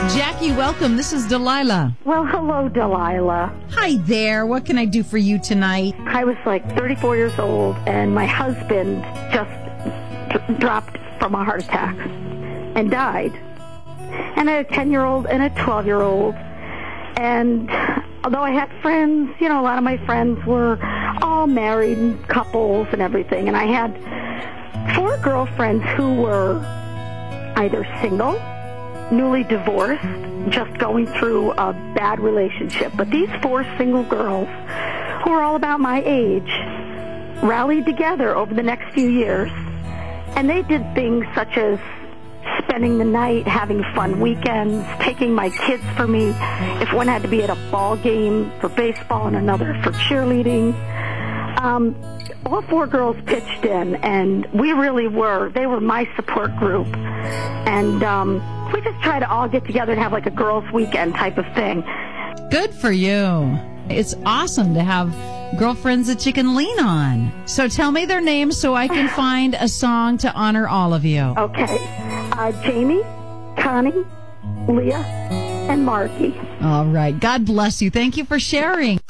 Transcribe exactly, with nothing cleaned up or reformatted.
Jackie, welcome. This is Delilah. Well, hello, Delilah. Hi there. What can I do for you tonight? I was like thirty-four years old, and my husband just d- dropped from a heart attack and died. And I had a ten-year-old and a twelve-year-old. And although I had friends, you know, a lot of my friends were all married couples and everything. And I had four girlfriends who were either single, newly divorced, just going through a bad relationship. But these four single girls, who were all about my age, rallied together over the next few years. And they did things such as spending the night, having fun weekends, taking my kids for me if one had to be at a ball game for baseball and another for cheerleading. Um, all four girls pitched in, and we really were, they were my support group. And um, we just try to all get together and have like a girls' weekend type of thing. Good for you. It's awesome to have girlfriends that you can lean on. So tell me their names so I can find a song to honor all of you. Okay. Uh, Jamie, Connie, Leah, and Marky. All right. God bless you. Thank you for sharing.